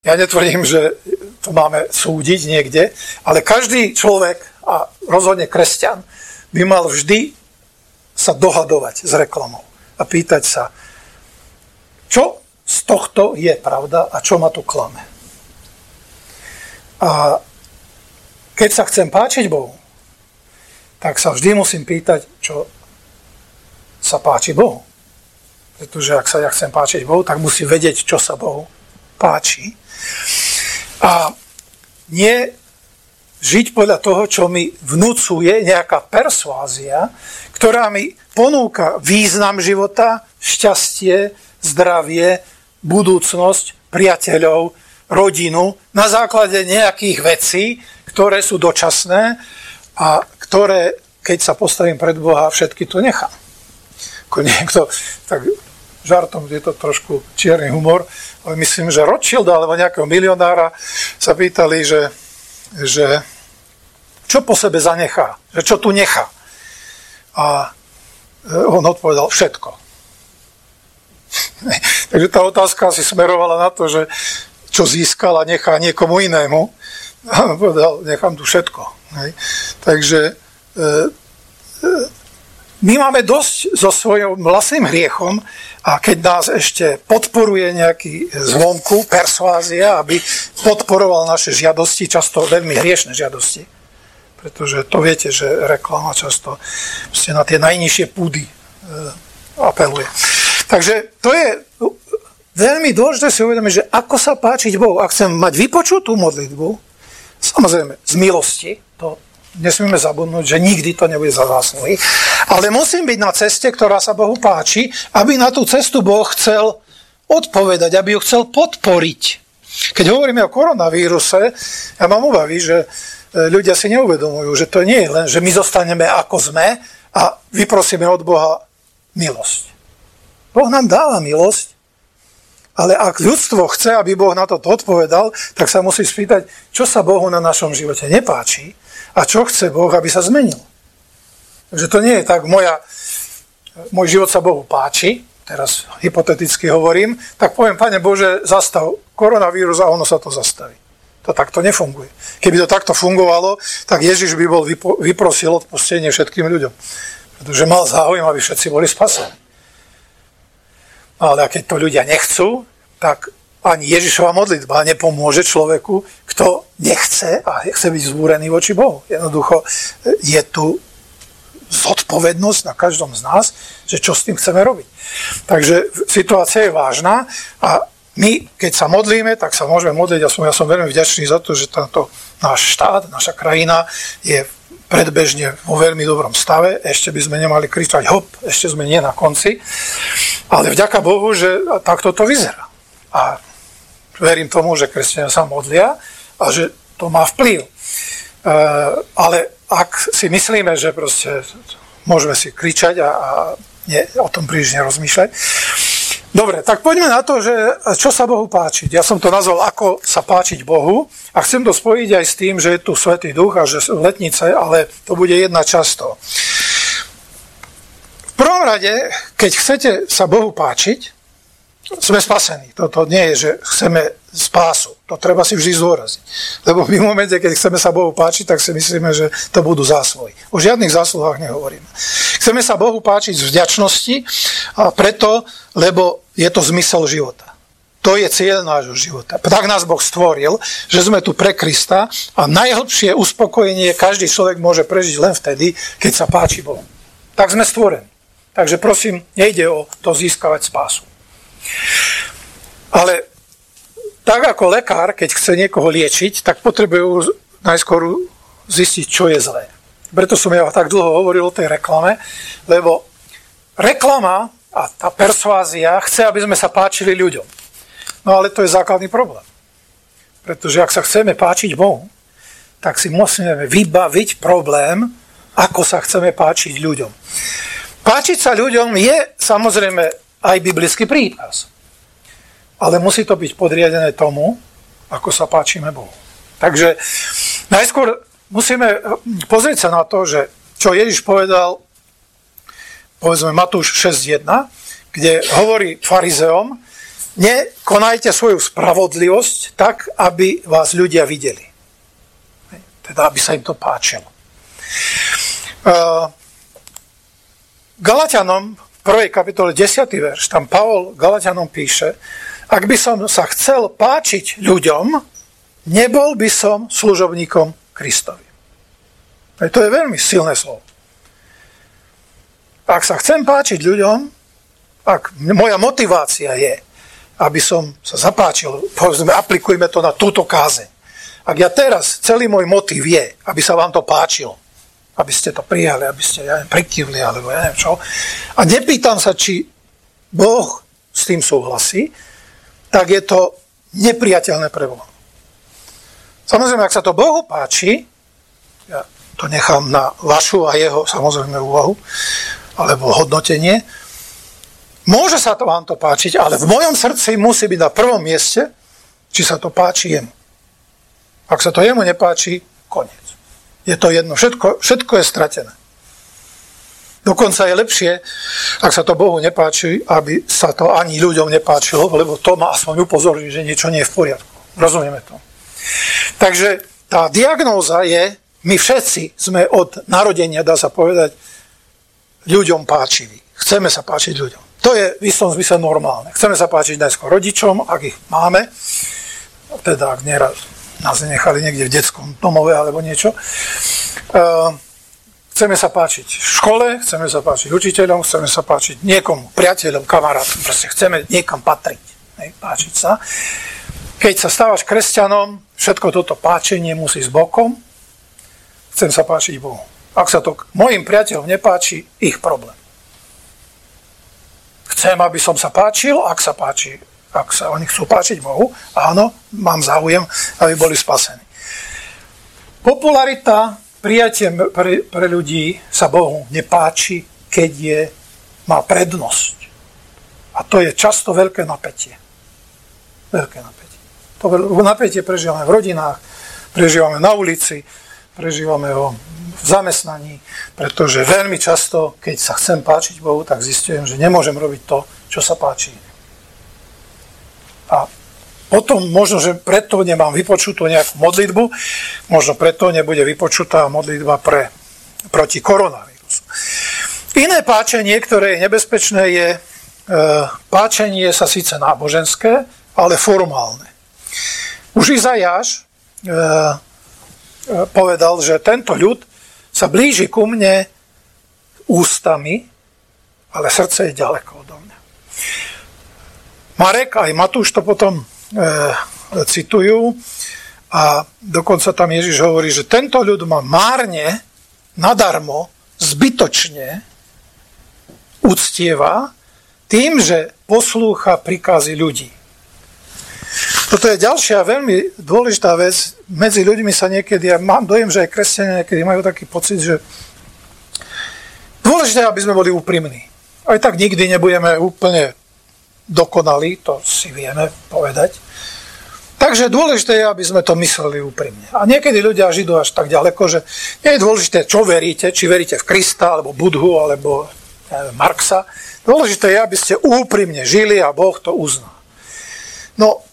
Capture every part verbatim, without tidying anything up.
Ja netvrdím, že to máme súdiť niekde, ale každý človek, a rozhodne kresťan, by mal vždy sa dohadovať s reklamou a pýtať sa, čo z tohto je pravda a čo ma tu klame. A keď sa chcem páčiť Bohu, tak sa vždy musím pýtať, čo sa páči Bohu. Pretože ak sa ja chcem páčiť Bohu, tak musím vedieť, čo sa Bohu páči. A nie žiť podľa toho, čo mi vnúcuje nejaká persuázia, ktorá mi ponúka význam života, šťastie, zdravie, budúcnosť, priateľov, rodinu na základe nejakých vecí, ktoré sú dočasné a ktoré, keď sa postavím pred Boha, všetky tu nechám. Ako niekto, tak žartom, je to trošku čierny humor, ale myslím, že Rothschilda alebo nejakého milionára sa pýtali, že, že čo po sebe zanechá, že čo tu nechá. A on odpovedal všetko. Takže tá otázka si smerovala na to, že čo získal a nechá niekomu inému. A povedal, nechám tu všetko. Takže e, e, my máme dosť so svojím vlastným hriechom a keď nás ešte podporuje nejaký zvonku, persuázia, aby podporoval naše žiadosti, často veľmi hriešne žiadosti. Pretože to viete, že reklama často na tie najnižšie púdy e, apeluje. Takže to je veľmi dôležité si uvedomiť, že ako sa páčiť Bohu. Ak chcem mať vypočutú modlitbu, samozrejme z milosti, to nesmieme zabudnúť, že nikdy to nebude za zásluhy, ale musím byť na ceste, ktorá sa Bohu páči, aby na tú cestu Boh chcel odpovedať, aby ju chcel podporiť. Keď hovoríme o koronavíruse, ja mám obavy, že ľudia si neuvedomujú, že to nie je len, že my zostaneme ako sme a vyprosíme od Boha milosť. Boh nám dáva milosť, ale ak ľudstvo chce, aby Boh na to odpovedal, tak sa musí spýtať, čo sa Bohu na našom živote nepáči a čo chce Boh, aby sa zmenil. Takže to nie je tak, moja, môj život sa Bohu páči, teraz hypoteticky hovorím, tak poviem, Pane Bože, zastav koronavírus a ono sa to zastaví. To takto nefunguje. Keby to takto fungovalo, tak Ježiš by bol vypo, vyprosil odpustenie všetkým ľuďom. Pretože mal záujem, aby všetci boli spasení. Ale keď to ľudia nechcú, tak ani Ježišova modlitba nepomôže človeku, kto nechce a chce byť zbúrený voči Bohu. Jednoducho je tu zodpovednosť na každom z nás, že čo s tým chceme robiť. Takže situácia je vážna a my, keď sa modlíme, tak sa môžeme modliť. Ja som, ja som veľmi vďačný za to, že tento náš štát, naša krajina je predbežne vo veľmi dobrom stave. Ešte by sme nemali kričať hop, ešte sme nie na konci. Ale vďaka Bohu, že takto to vyzerá. A verím tomu, že kresťania sa modlia a že to má vplyv. E, ale ak si myslíme, že proste môžeme si kričať a, a nie, o tom príliš nerozmýšľať. Dobre, tak poďme na to, že čo sa Bohu páčiť. Ja som to nazval, ako sa páčiť Bohu a chcem to spojiť aj s tým, že je tu Svätý Duch a že letnice, ale to bude jedna časť toho. V prvom rade, keď chcete sa Bohu páčiť, sme spasení. Toto nie je, že chceme spásu. To treba si vždy zdôrazniť. Lebo v momente, keď chceme sa Bohu páčiť, tak si myslíme, že to budú zásluhy. O žiadnych zásluhách nehovoríme. Chceme sa Bohu páčiť z vďačnosti a preto, lebo je to zmysel života. To je cieľ nášho života. Tak nás Boh stvoril, že sme tu pre Krista a najhlbšie uspokojenie každý človek môže prežiť len vtedy, keď sa páči Bohu. Tak sme stvorení. Takže prosím, nejde o to získavať spásu. Ale tak ako lekár, keď chce niekoho liečiť, tak potrebujú najskôr zistiť, čo je zlé. Preto som ja tak dlho hovoril o tej reklame, lebo reklama a tá persuázia chce, aby sme sa páčili ľuďom. No ale to je základný problém. Pretože ak sa chceme páčiť Bohu, tak si musíme vybaviť problém, ako sa chceme páčiť ľuďom. Páčiť sa ľuďom je samozrejme aj biblický príkaz. Ale musí to byť podriadené tomu, ako sa páčime Bohu. Takže najskôr musíme pozrieť sa na to, že čo Ježiš povedal, povedzme Matúš šesť jedna, kde hovorí farizeom, nekonajte svoju spravodlivosť tak, aby vás ľudia videli. Teda, aby sa im to páčilo. Galatianom, prvej kapitole desiaty verš, tam Pavol Galatianom píše, ak by som sa chcel páčiť ľuďom, nebol by som služobníkom Kristovi. To je veľmi silné slovo. Ak sa chcem páčiť ľuďom, ak moja motivácia je, aby som sa zapáčil, povedzme, aplikujme to na túto kázeň. Ak ja teraz, celý môj motiv je, aby sa vám to páčilo, aby ste to prijali, aby ste, ja neviem, prikývli, alebo ja neviem čo, a nepýtam sa, či Boh s tým súhlasí, tak je to nepriateľné pre Boha. Samozrejme, ak sa to Bohu páči, ja to nechám na vašu a jeho, samozrejme, úvahu, alebo hodnotenie, môže sa to vám to páčiť, ale v mojom srdci musí byť na prvom mieste, či sa to páči jemu. Ak sa to jemu nepáči, koniec. Je to jedno, všetko, všetko je stratené. Dokonca je lepšie, ak sa to Bohu nepáči, aby sa to ani ľuďom nepáčilo, lebo to ma aspoň upozorí, že niečo nie je v poriadku. Rozumieme to. Takže tá diagnóza je, my všetci sme od narodenia, dá sa povedať, ľuďom páčiví. Chceme sa páčiť ľuďom. To je v istom zmysle normálne. Chceme sa páčiť najskôr rodičom, ak ich máme, teda ak nieraz nás nechali niekde v detskom domove alebo niečo. Chceme sa páčiť v škole, chceme sa páčiť učiteľom, chceme sa páčiť niekomu, priateľom, kamarátom, proste chceme niekam patriť, hej, páčiť sa. Keď sa stávaš kresťanom, všetko toto páčenie musí s bokom, chcem sa páčiť Bohu. Ak sa to mojim priateľom nepáči, ich problém. Chcem, aby som sa páčil, ak sa páči, ak sa oni chcú páčiť Bohu, áno, mám záujem, aby boli spasení. Popularita, prijatie pre, pre ľudí sa Bohu nepáči, keď je, má prednosť. A to je často veľké napätie. Veľké napätie. To napätie prežívame v rodinách, prežívame na ulici, prežívame ho v zamestnaní, pretože veľmi často, keď sa chcem páčiť Bohu, tak zistujem, že nemôžem robiť to, čo sa páči. A potom možno, že preto nemám vypočutú nejakú modlitbu, možno preto nebude vypočutá modlitba pre, proti koronavírusu. Iné páčenie, ktoré je nebezpečné, je e, páčenie sa síce náboženské, ale formálne. Už Izajáš e, povedal, že tento ľud sa blíži ku mne ústami, ale srdce je ďaleko odo mňa. Marek aj Matúš to potom e, citujú a dokonca tam Ježiš hovorí, že tento ľud ma márne, nadarmo, zbytočne uctieva tým, že poslúcha príkazy ľudí. Toto je ďalšia veľmi dôležitá vec. Medzi ľuďmi sa niekedy, ja mám dojem, že aj kresťania niekedy majú taký pocit, že dôležité, aby sme boli úprimní. Aj tak nikdy nebudeme úplne dokonalí, to si vieme povedať. Takže dôležité je, aby sme to mysleli úprimne. A niekedy ľudia židú až tak ďaleko, že nie je dôležité, čo veríte, či veríte v Krista, alebo Budhu, alebo neviem, Marxa. Dôležité je, aby ste úprimne žili a Boh to uzná. No,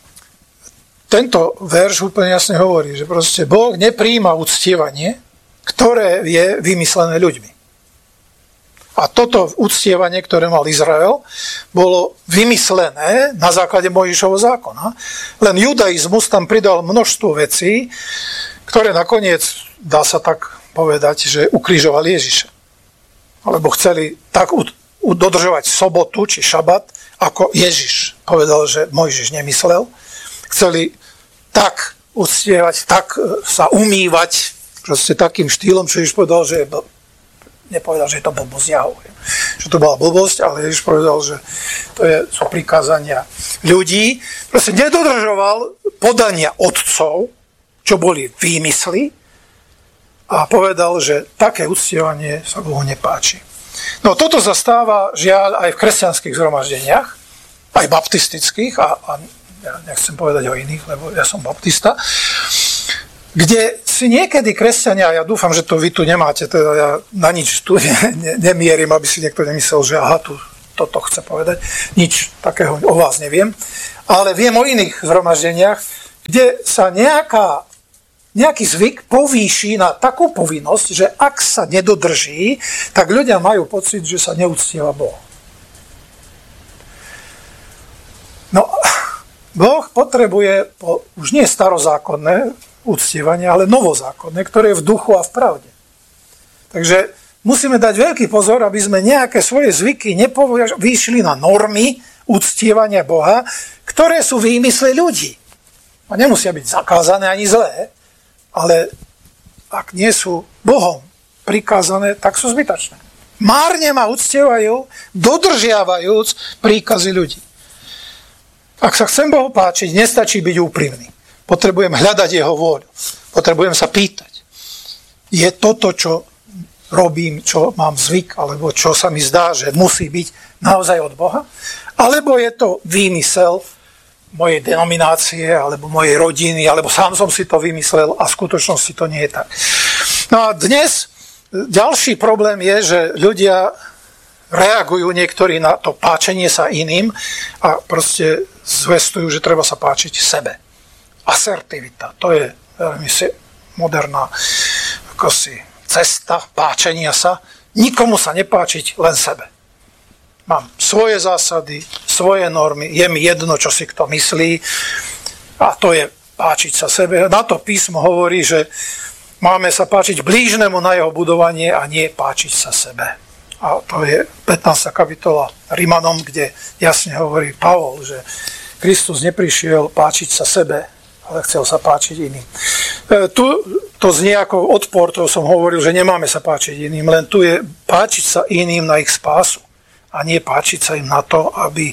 tento verš úplne jasne hovorí, že proste Boh nepríjma uctievanie, ktoré je vymyslené ľuďmi. A toto uctievanie, ktoré mal Izrael, bolo vymyslené na základe Mojžišovho zákona. Len judaizmus tam pridal množstvo vecí, ktoré nakoniec, dá sa tak povedať, že ukrižovali Ježiša. Alebo chceli tak dodržovať sobotu, či šabat, ako Ježiš povedal, že Mojžiš nemyslel. Chceli tak uctievať, tak sa umývať, proste takým štýlom, čo Ježiš povedal, že nepovedal, že je to blbosť, ja hovorím, že to bola blbosť, ale Ježiš povedal, že to je, sú prikázania ľudí. Proste nedodržoval podania otcov, čo boli výmysly, a povedal, že také uctievanie sa Bohu nepáči. No toto zastáva žiaľ aj v kresťanských zhromaždeniach, aj baptistických, a, a ja nechcem povedať o iných, lebo ja som baptista, kde si niekedy kresťania, ja dúfam, že to vy tu nemáte, teda ja na nič tu ne, ne, nemierim, aby si niekto nemyslel, že aha, tu toto chce povedať. Nič takého o vás neviem. Ale viem o iných zhromaždeniach, kde sa nejaká, nejaký zvyk povýši na takú povinnosť, že ak sa nedodrží, tak ľudia majú pocit, že sa neúctieva Boh. No, Boh potrebuje po, už nie starozákonné uctievanie, ale novozákonné, ktoré je v duchu a v pravde. Takže musíme dať veľký pozor, aby sme nejaké svoje zvyky nepovýšili na normy uctievania Boha, ktoré sú výmysly ľudí. A nemusia byť zakázané ani zlé, ale ak nie sú Bohom prikázané, tak sú zbytočné. Márne ma uctievajú, dodržiavajúc príkazy ľudí. Ak sa chcem Bohu páčiť, nestačí byť úprimný. Potrebujem hľadať jeho vôľu. Potrebujem sa pýtať. Je toto, čo robím, čo mám zvyk, alebo čo sa mi zdá, že musí byť naozaj od Boha? Alebo je to výmysel mojej denominácie, alebo mojej rodiny, alebo sám som si to vymyslel a v skutočnosti to nie je tak. No a dnes ďalší problém je, že ľudia reagujú niektorí na to páčenie sa iným a proste zvestujú, že treba sa páčiť sebe. Asertivita, to je veľmi moderná ako si, cesta páčenia sa. Nikomu sa nepáčiť, len sebe. Mám svoje zásady, svoje normy, je mi jedno, čo si kto myslí a to je páčiť sa sebe. Na to písmo hovorí, že máme sa páčiť blížnemu na jeho budovanie a nie páčiť sa sebe. A to je pätnásta kapitola Rimanom, kde jasne hovorí Pavol, že Kristus neprišiel páčiť sa sebe, ale chcel sa páčiť iným. E, tu to znie ako odpor, to som hovoril, že nemáme sa páčiť iným, len tu je páčiť sa iným na ich spásu a nie páčiť sa im na to, aby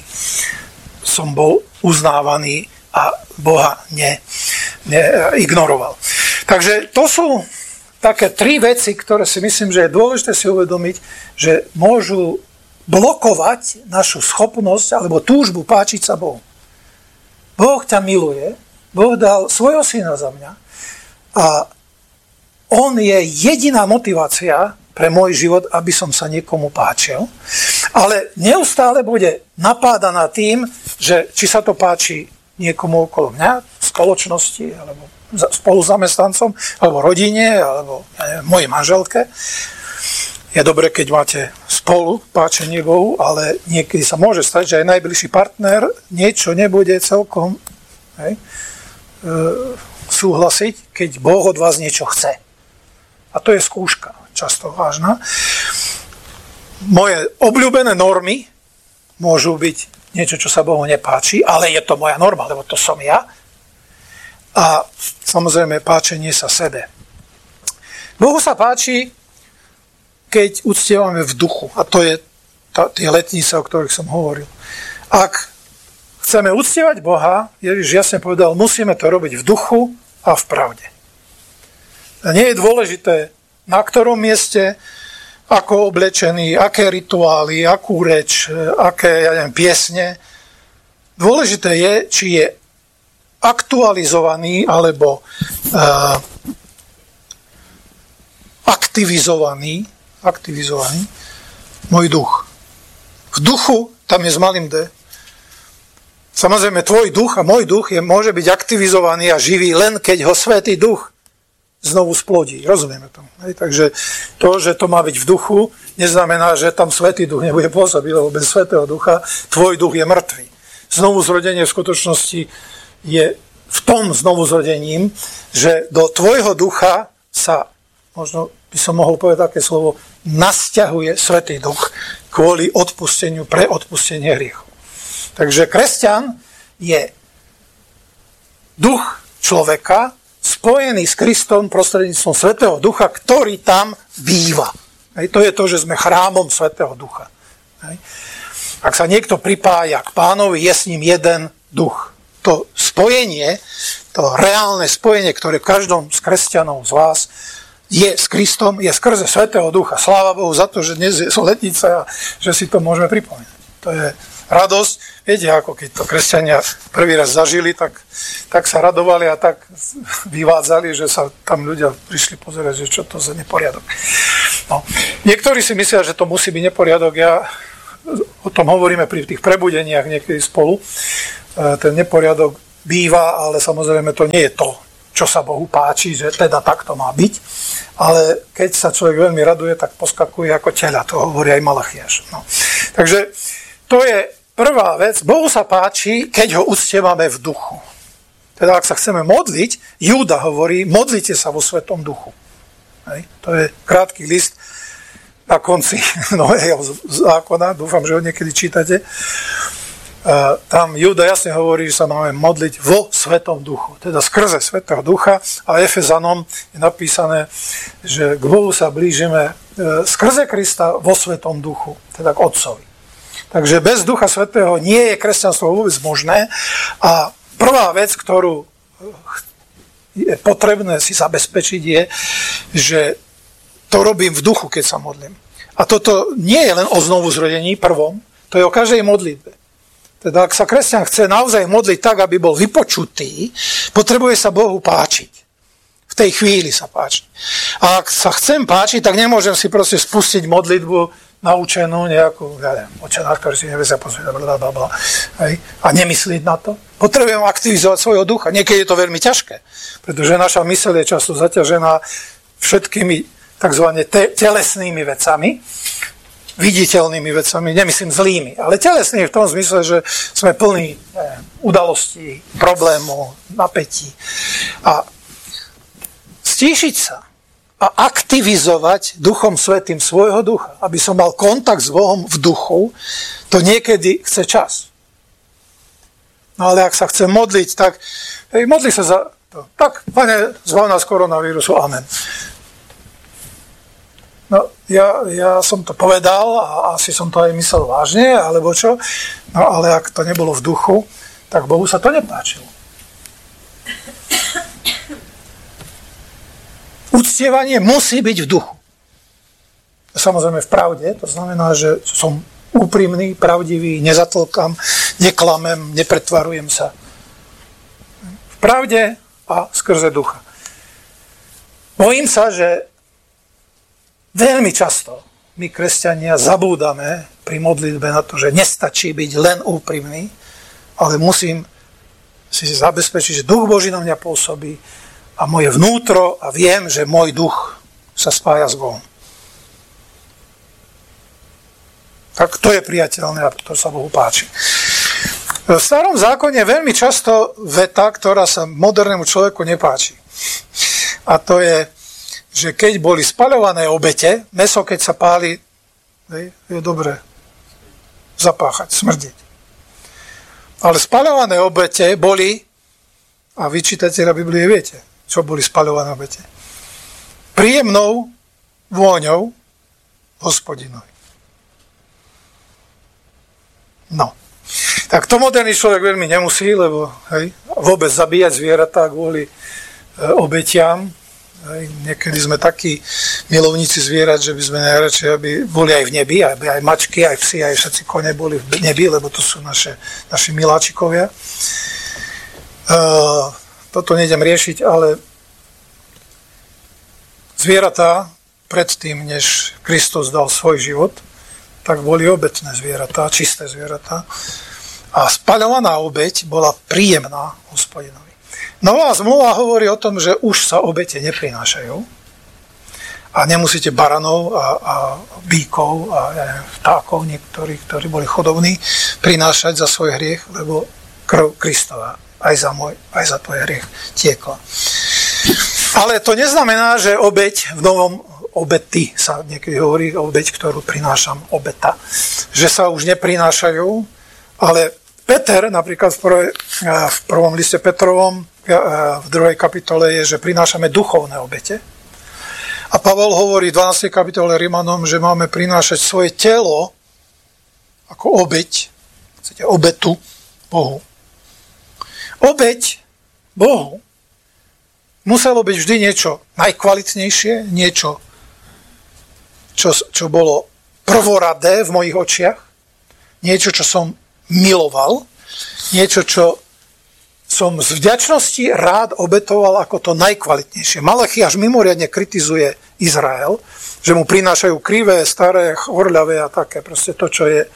som bol uznávaný a Boha ne, ne, ignoroval. Takže to sú také tri veci, ktoré si myslím, že je dôležité si uvedomiť, že môžu blokovať našu schopnosť alebo túžbu páčiť sa Bohu. Boh ťa miluje, Boh dal svojho syna za mňa a on je jediná motivácia pre môj život, aby som sa niekomu páčil, ale neustále bude napádaná tým, že či sa to páči niekomu okolo mňa, v spoločnosti, alebo spolu zamestnancom, alebo rodine, alebo ja neviem, mojej manželke. Je dobre, keď máte spolu páčenie Bohu, ale niekedy sa môže stať, že aj najbližší partner niečo nebude celkom hej, e, súhlasiť, keď Boh od vás niečo chce. A to je skúška, často vážna. Moje obľúbené normy môžu byť niečo, čo sa Bohu nepáči, ale je to moja norma, lebo to som ja. A samozrejme páčenie sa sebe. Bohu sa páči, keď uctievame v duchu. A to je tá, tie letnice, o ktorých som hovoril. Ak chceme uctievať Boha, Ježiš jasne povedal, musíme to robiť v duchu a v pravde. A nie je dôležité, na ktorom mieste, ako oblečený, aké rituály, akú reč, aké ja neviem, piesne. Dôležité je, či je aktualizovaný alebo uh, aktivizovaný, aktivizovaný môj duch. V duchu, tam je s malým D. Samozrejme, tvoj duch a môj duch je, môže byť aktivizovaný a živý len keď ho Svätý Duch znovu splodí. Rozumieme tomu. Hej? Takže to, že to má byť v duchu, neznamená, že tam Svätý Duch nebude pôsobiť, lebo bez Svätého Ducha tvoj duch je mŕtvý. Znovu zrodenie v skutočnosti je v tom znovuzrodením, že do tvojho ducha sa, možno by som mohol povedať také slovo, nasťahuje Svätý Duch kvôli odpusteniu, pre odpustenie hriechov. Takže kresťan je duch človeka spojený s Kristom prostredníctvom Svätého Ducha, ktorý tam býva. Hej, to je to, že sme chrámom Svätého Ducha. Hej. Ak sa niekto pripája k Pánovi, je s ním jeden duch. To spojenie, to reálne spojenie, ktoré v každom z kresťanov z vás je s Kristom, je skrze Svätého Ducha. Sláva Bohu za to, že dnes je letnica a že si to môžeme pripomínať. To je radosť. Viete, ako keď to kresťania prvý raz zažili, tak, tak sa radovali a tak vyvádzali, že sa tam ľudia prišli pozerať, že čo to za neporiadok. No. Niektorí si myslia, že to musí byť neporiadok. Ja O tom hovoríme pri tých prebudeniach niekedy spolu. Ten neporiadok býva, ale samozrejme to nie je to, čo sa Bohu páči, že teda takto má byť. Ale keď sa človek veľmi raduje, tak poskakuje ako teľa. To hovorí aj Malachiáš. No. Takže to je prvá vec. Bohu sa páči, keď ho uctievame v duchu. Teda ak sa chceme modliť, Júda hovorí, modlite sa vo Svetom duchu. Hej. To je krátky list na konci Nového zákona, dúfam, že ho niekedy čítate. Tam Júda jasne hovorí, že sa máme modliť vo Svetom duchu, teda skrze Svätého ducha, a Efezanom je napísané, že k Bohu sa blížime skrze Krista vo Svetom duchu, teda k Otcovi. Takže bez Ducha Svätého nie je kresťanstvo vôbec možné a prvá vec, ktorú je potrebné si zabezpečiť, je, že to robím v duchu, keď sa modlím. A toto nie je len o znovuzrodení prvom, to je o každej modlitbe. Teda ak sa kresťan chce naozaj modliť tak, aby bol vypočutý, potrebuje sa Bohu páčiť. V tej chvíli sa páčiť. A ak sa chcem páčiť, tak nemôžem si proste spustiť modlitbu naučenú nejakú, ja neviem, očená, ktorý si nevesia pozrieť, blablabla, a nemyslieť na to. Potrebujem aktivizovať svojho ducha. Niekedy je to veľmi ťažké, pretože naša myseľ je často zaťažená všetkými takzvané te- telesnými vecami, viditeľnými vecami, nemyslím zlými, ale telesnými v tom zmysle, že sme plní eh, udalostí, problémov, napätí. A stíšiť sa a aktivizovať Duchom Svätým svojho ducha, aby som mal kontakt s Bohom v duchu, to niekedy chce čas. No ale ak sa chce modliť, tak hej, modli sa za to. Tak, Pane, zbav nás koronavírusu, amen. No, ja, ja som to povedal a asi som to aj myslel vážne, alebo čo, no ale ak to nebolo v duchu, tak Bohu sa to nepáčilo. Uctievanie musí byť v duchu. Samozrejme v pravde, to znamená, že som úprimný, pravdivý, nezatlkam, neklamem, nepretvarujem sa. V pravde a skrze ducha. Bojím sa, že veľmi často my, kresťania, zabúdame pri modlitbe na to, že nestačí byť len úprimný, ale musím si zabezpečiť, že Duch Boží na mňa pôsobí a moje vnútro a viem, že môj duch sa spája s Bohom. Tak to je priateľné a to sa Bohu páči. V Starom zákone je veľmi často veta, ktorá sa modernému človeku nepáči. A to je, že keď boli spaľované obete, mäso, keď sa páli, je dobre zapáchať, smrdiť. Ale spaľované obete boli, a vy čitatelia Biblie viete, čo boli spaľované obete, príjemnou vôňou Hospodinovi. No. Tak to moderný človek veľmi nemusí, lebo hej, vôbec zabíjať zvieratá kvôli e, obetiam. Hej, niekedy sme takí milovníci zvierat, že by sme najradšej, aby boli aj v nebi, aby aj mačky, aj psi, aj všetci kone boli v nebi, lebo to sú naše, naši miláčikovia. E, toto nejdem riešiť, ale zvieratá predtým, než Kristus dal svoj život, tak boli obetné zvieratá, čisté zvieratá. A spaľovaná obeť bola príjemná Hospodinovi. Nová zmluva hovorí o tom, že už sa obete neprinášajú a nemusíte baranov a, a bíkov a ja neviem, vtákov, niektorí, ktorí boli chodobní, prinášať za svoj hriech, lebo krv Kristova aj za môj, aj za tvoj hriech tiekla. Ale to neznamená, že obeť v novom obety sa niekedy hovorí, obeť, ktorú prinášam, obeta, že sa už neprinášajú, ale Peter napríklad v, prvej, v prvom liste Petrovom v druhej kapitole je, že prinášame duchovné obete. A Pavol hovorí v dvanástej kapitole Rimanom, že máme prinášať svoje telo ako obeť, chcete, obetu Bohu. Obeť Bohu muselo byť vždy niečo najkvalitnejšie, niečo, čo, čo bolo prvoradé v mojich očiach, niečo, čo som miloval, niečo, čo som z vďačnosti rád obetoval ako to najkvalitnejšie. Malachiáš mimoriadne kritizuje Izrael, že mu prinášajú krivé, staré, horľavé a také, proste to, čo je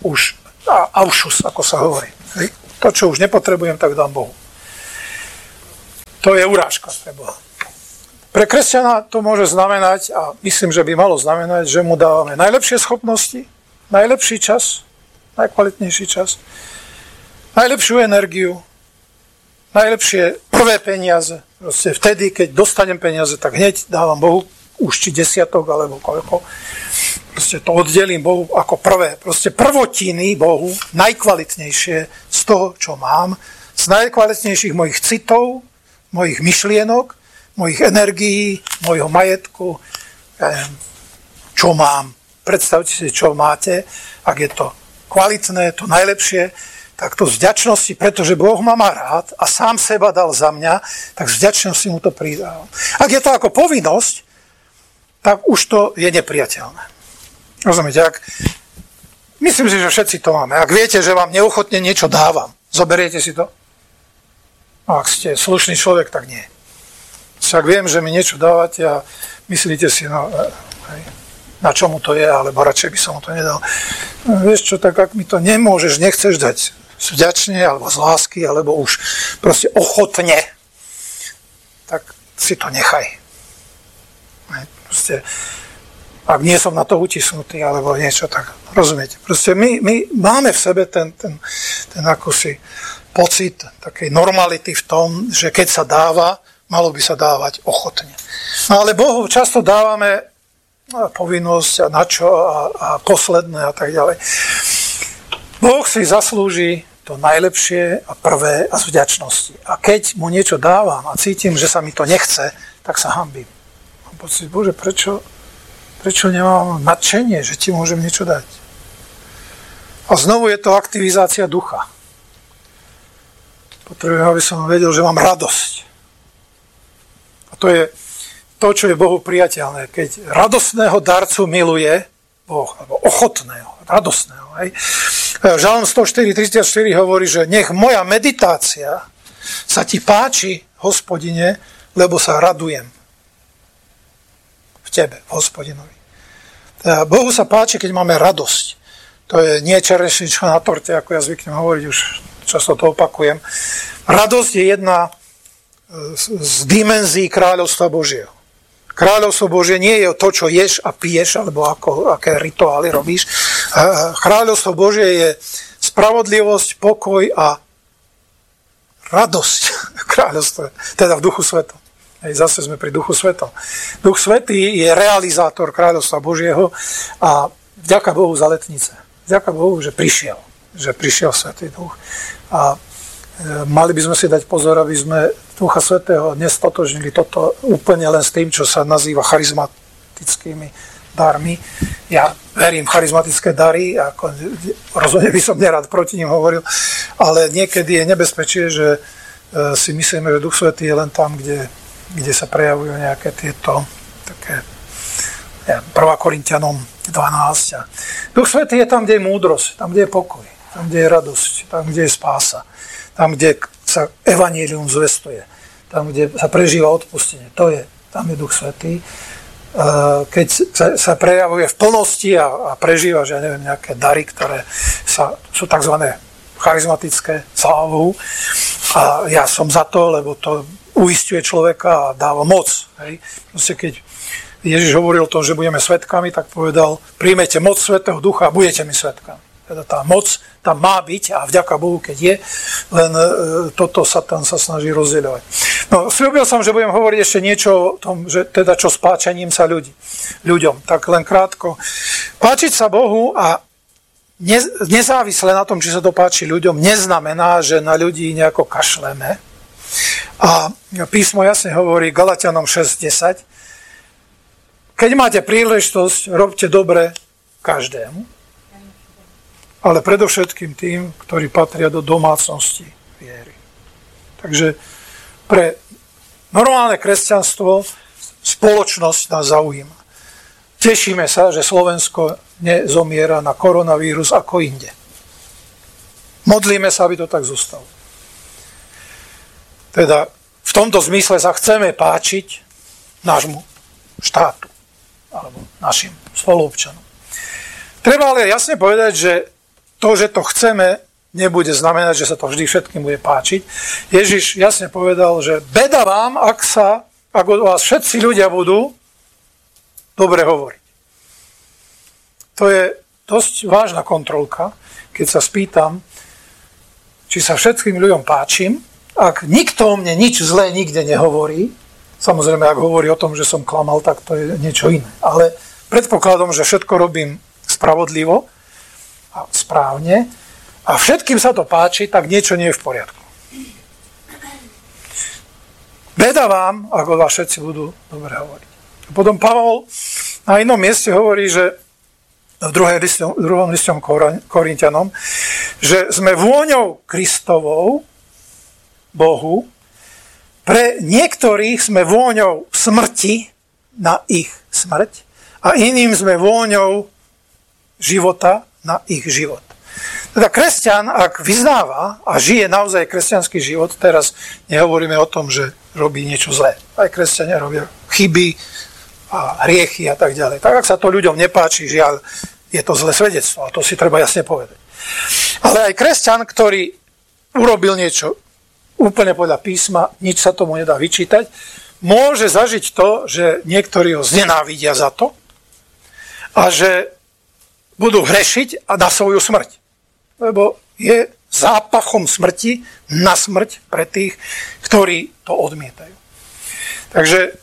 už a aušus, ako sa hovorí. Hej. To, čo už nepotrebujem, tak dám Bohu. To je urážka pre Boha. Pre kresťana to môže znamenať, a myslím, že by malo znamenať, že mu dávame najlepšie schopnosti, najlepší čas, najkvalitnejší čas, najlepšiu energiu, najlepšie prvé peniaze. Proste vtedy, keď dostanem peniaze, tak hneď dávam Bohu už či desiatok, alebo koľko. Proste to oddelím Bohu ako prvé. Proste prvotiny Bohu, najkvalitnejšie z toho, čo mám, z najkvalitnejších mojich citov, mojich myšlienok, mojich energií, mojho majetku, čo mám. Predstavte si, čo máte, ak je to kvalitné, to najlepšie, tak to z vďačnosti, pretože Boh ma má rád a sám seba dal za mňa, tak z vďačnosti mu to pridávam. Ak je to ako povinnosť, tak už to je nepriateľné. Rozumiete? Ak, myslím si, že všetci to máme. Ak viete, že vám neochotne niečo dávam, zoberiete si to? No, ak ste slušný človek, tak nie. Však viem, že mi niečo dávate a myslíte si, no, hej, na čomu to je, alebo radšej by som mu to nedal. No, vieš čo, tak ak mi to nemôžeš, nechceš dať vďačne, alebo z lásky, alebo už proste ochotne, tak si to nechaj. Hej, proste, ak nie som na to utisnutý, alebo niečo, tak rozumiete. Proste my, my máme v sebe ten, ten, ten akúsi pocit takej normality v tom, že keď sa dáva, malo by sa dávať ochotne. No ale Bohu často dávame povinnosť a na čo a, a posledné a tak ďalej. Boh si zaslúži to najlepšie a prvé a z vďačnosti. A keď mu niečo dávam a cítim, že sa mi to nechce, tak sa hanbím. Mám pocit, Bože, prečo, prečo nemám nadšenie, že ti môžem niečo dať? A znovu je to aktivizácia ducha. Potrebujem, aby som vedel, že mám radosť. A to je to, čo je Bohu priateľné. Keď radostného darcu miluje Boh, alebo ochotného, radostného. Hej. Žalm stoštyri tridsaťštyri hovorí, že nech moja meditácia sa ti páči, Hospodine, lebo sa radujem v tebe, v Hospodinovi. Teda Bohu sa páči, keď máme radosť. To je nie čerešnička na torte, ako ja zvyknem hovoriť, už často to opakujem. Radosť je jedna z dimenzií kráľovstva Božieho. Kráľovstvo Božie nie je to, čo ješ a piješ, alebo ako, aké rituály robíš. Kráľovstvo Božie je spravodlivosť, pokoj a radosť kráľovstva, teda v Duchu Svetom. Hej, zase sme pri Duchu Svetom. Duch Svätý je realizátor kráľovstva Božieho a vďaka Bohu za letnice. Vďaka Bohu, že prišiel. Že prišiel Svätý Duch. A mali by sme si dať pozor, aby sme Ducha Svätého nestotožnili toto úplne len s tým, čo sa nazýva charizmatickými darmi. Ja verím v charizmatické dary, ako rozhodne by som nerad proti nim hovoril, ale niekedy je nebezpečie, že si myslíme, že Duch Svätý je len tam, kde, kde sa prejavujú nejaké tieto také ja, prvá Korinťanom dvanásť. Duch Svätý je tam, kde je múdrosť, tam, kde je pokoj, tam, kde je radosť, tam, kde je spása. Tam, kde sa evanjelium zvestuje, tam, kde sa prežíva odpustenie, to je, tam je Duch Svätý. Keď sa, sa prejavuje v plnosti a, a prežíva, že ja neviem, nejaké dary, ktoré sa, sú tzv. Charizmatické, slávou, a ja som za to, lebo to uisťuje človeka a dáva moc. Hej. Proste keď Ježiš hovoril o tom, že budeme svedkami, tak povedal, príjmete moc Svätého Ducha a budete mi svedkami. Teda tá moc tam má byť a vďaka Bohu, keď je, len e, toto Satan sa snaží rozdieľovať. No, sľúbil som, že budem hovoriť ešte niečo o tom, že teda čo s páčením sa ľudí, ľuďom. Tak len krátko. Páčiť sa Bohu a ne, nezávisle na tom, či sa to páči ľuďom, neznamená, že na ľudí nejako kašleme. A písmo jasne hovorí Galatianom šesť desať. Keď máte príležitosť, robte dobre každému, ale predovšetkým tým, ktorí patria do domácnosti viery. Takže pre normálne kresťanstvo spoločnosť nás zaujíma. Tešíme sa, že Slovensko nezomiera na koronavírus ako inde. Modlíme sa, aby to tak zostalo. Teda v tomto zmysle sa chceme páčiť nášmu štátu alebo našim spoluobčanom. Treba ale jasne povedať, že to, že to chceme, nebude znamenať, že sa to vždy všetkým bude páčiť. Ježiš jasne povedal, že beda vám, ak sa, ak od vás všetci ľudia budú dobre hovoriť. To je dosť vážna kontrolka, keď sa spýtam, či sa všetkým ľuďom páčim, ak nikto o mne nič zlé nikde nehovorí, samozrejme, ak hovorí o tom, že som klamal, tak to je niečo iné. Ale predpokladom, že všetko robím spravodlivo a správne a všetkým sa to páči, tak niečo nie je v poriadku. Beda vám, ak o vás všetci budú dobre hovoriť. A potom Pavol na inom mieste hovorí, že v druhom listom Korinťanom, že sme vôňou Kristovou, Bohu, pre niektorých sme vôňou smrti na ich smrť a iným sme vôňou života na ich život. Teda kresťan, ak vyznáva a žije naozaj kresťanský život, teraz nehovoríme o tom, že robí niečo zlé. Aj kresťania robia chyby a hriechy a tak ďalej. Tak, ak sa to ľuďom nepáči, žiaľ, je to zlé svedectvo a to si treba jasne povedať. Ale aj kresťan, ktorý urobil niečo úplne podľa písma, nič sa tomu nedá vyčítať, môže zažiť to, že niektorí ho znenávidia za to a že budú hrešiť a na svoju smrť. Lebo je zápachom smrti na smrť pre tých, ktorí to odmietajú. Takže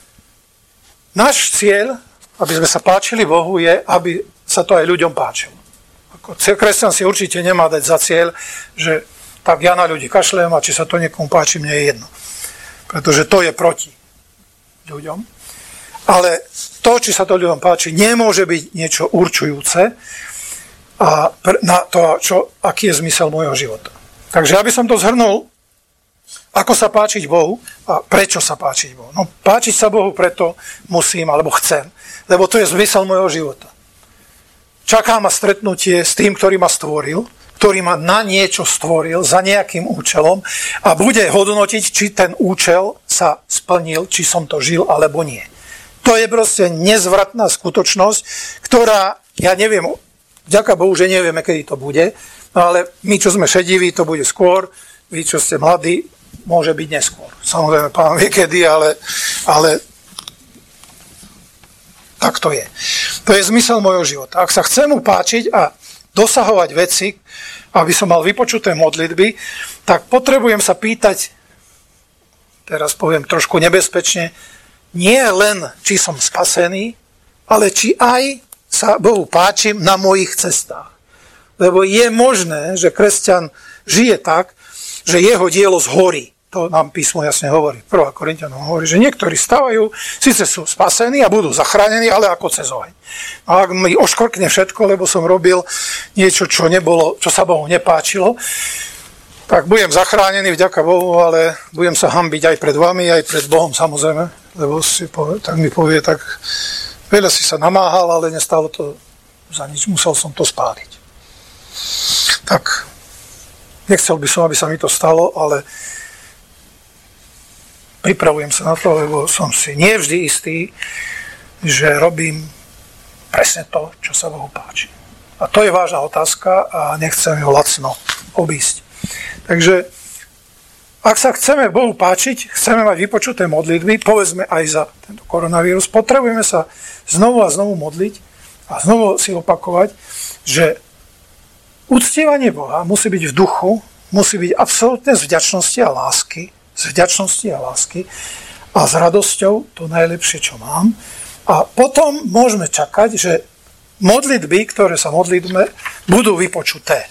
náš cieľ, aby sme sa páčili Bohu, je, aby sa to aj ľuďom páčilo. Ako kresťan si určite nemá dať za cieľ, že tak ja na ľudí kašlem a či sa to niekomu páči, mne je jedno. Pretože to je proti ľuďom. Ale to, či sa to ľuďom páči, nemôže byť niečo určujúce a na to, čo, aký je zmysel môjho života. Takže aby som to zhrnul, ako sa páčiť Bohu a prečo sa páčiť Bohu. No páčiť sa Bohu preto musím, alebo chcem, lebo to je zmysel môjho života. Čaká ma stretnutie s tým, ktorý ma stvoril, ktorý ma na niečo stvoril za nejakým účelom a bude hodnotiť, či ten účel sa splnil, či som to žil, alebo nie. To je proste nezvratná skutočnosť, ktorá, ja neviem, vďaka Bohu, že nevieme, kedy to bude, no ale my, čo sme šediví, to bude skôr, vy, čo ste mladí, môže byť neskôr. Samozrejme, pán vie kedy, ale, ale tak to je. To je zmysel môjho života. Ak sa chcem mu páčiť a dosahovať veci, aby som mal vypočuté modlitby, tak potrebujem sa pýtať, teraz poviem trošku nebezpečne, nie len, či som spasený, ale či aj sa Bohu páčim na mojich cestách. Lebo je možné, že kresťan žije tak, že jeho dielo zhorí. To nám písmo jasne hovorí. prvá Korinťanom hovorí, že niektorí stavajú, síce sú spasení a budú zachránení, ale ako cez oheň. A ak mi oškorkne všetko, lebo som robil niečo, čo nebolo, čo sa Bohu nepáčilo, tak budem zachránený, vďaka Bohu, ale budem sa hanbiť aj pred vami, aj pred Bohom samozrejme, lebo si povie, tak mi povie, tak veľa si sa namáhal, ale nestalo to za nič, musel som to spáliť. Tak, nechcel by som, aby sa mi to stalo, ale pripravujem sa na to, lebo som si nevždy istý, že robím presne to, čo sa Bohu páči. A to je vážna otázka a nechcem ju lacno obísť. Takže ak sa chceme Bohu páčiť, chceme mať vypočuté modlitby, povedzme aj za tento koronavírus, potrebujeme sa znovu a znovu modliť a znovu si opakovať, že uctievanie Boha musí byť v duchu, musí byť absolútne z vďačnosti a lásky, z vďačnosti a lásky a s radosťou to najlepšie, čo mám. A potom môžeme čakať, že modlitby, ktoré sa modlíme, budú vypočuté.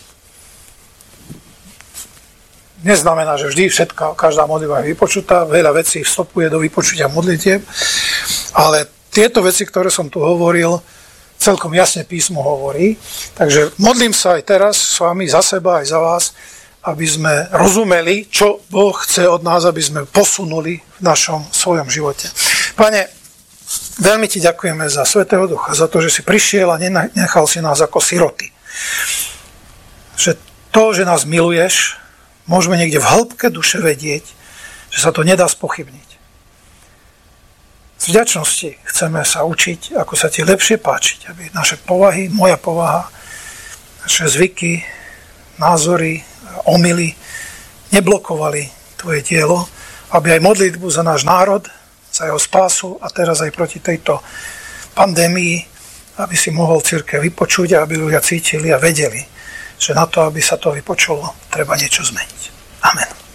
Neznamená, že vždy všetká, každá modlitba je vypočutá, veľa vecí vstupuje do vypočutia modlitieb, ale tieto veci, ktoré som tu hovoril, celkom jasne písmo hovorí. Takže modlím sa aj teraz s vami za seba, aj za vás, aby sme rozumeli, čo Boh chce od nás, aby sme posunuli v našom svojom živote. Pane, veľmi ti ďakujeme za Svätého Ducha, za to, že si prišiel a nenechal si nás ako siroty. Že to, že nás miluješ, môžeme niekde v hĺbke duše vedieť, že sa to nedá spochybniť. Z vďačnosti chceme sa učiť, ako sa ti lepšie páčiť, aby naše povahy, moja povaha, naše zvyky, názory, omyly neblokovali tvoje dielo, aby aj modlitbu za náš národ, za jeho spásu a teraz aj proti tejto pandémii, aby si mohol cirkev vypočuť a aby ľudia cítili a vedeli, že na to, aby sa to vypočulo, treba niečo zmeniť. Amen.